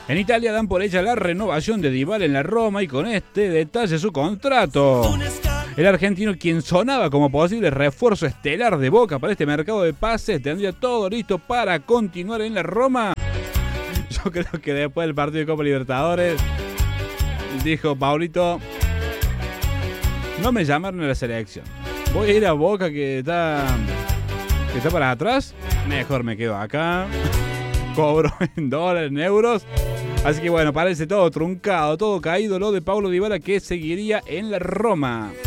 En Italia dan por hecha la renovación de Dybala en la Roma y con este detalle su contrato. El argentino, quien sonaba como posible refuerzo estelar de Boca para este mercado de pases, tendría todo listo para continuar en la Roma. Yo creo que después del partido de Copa Libertadores dijo Paulito: no me llamaron a la selección. Voy a ir a Boca que está para atrás. Mejor me quedo acá. Cobro en dólares, en euros. Así que bueno, parece todo truncado, todo caído lo de Paulo Dybala, que seguiría en la Roma.